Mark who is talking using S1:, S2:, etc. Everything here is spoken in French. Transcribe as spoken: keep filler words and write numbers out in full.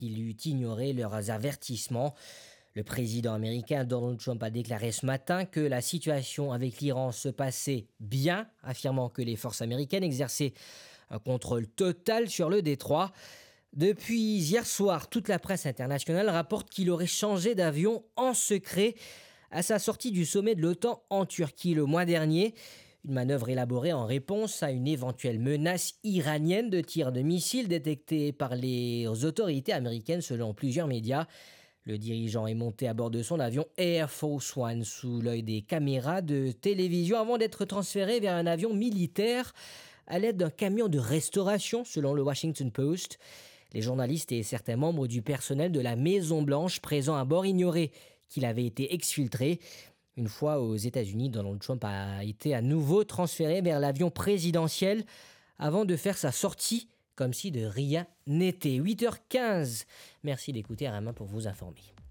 S1: Il eût ignoré leurs avertissements. Le président américain Donald Trump a déclaré ce matin que la situation avec l'Iran se passait bien, affirmant que les forces américaines exerçaient un contrôle total sur le détroit. Depuis hier soir, toute la presse internationale rapporte qu'il aurait changé d'avion en secret à sa sortie du sommet de l'OTAN en Turquie le mois dernier. Une manœuvre élaborée en réponse à une éventuelle menace iranienne de tir de missiles détectée par les autorités américaines selon plusieurs médias. Le dirigeant est monté à bord de son avion Air Force One sous l'œil des caméras de télévision avant d'être transféré vers un avion militaire à l'aide d'un camion de restauration selon le Washington Post. Les journalistes et certains membres du personnel de la Maison-Blanche présents à bord ignoraient qu'il avait été exfiltré. Une fois aux États-Unis, Donald Trump a été à nouveau transféré vers l'avion présidentiel avant de faire sa sortie comme si de rien n'était. huit heures quinze. Merci d'écouter R M un pour vous informer.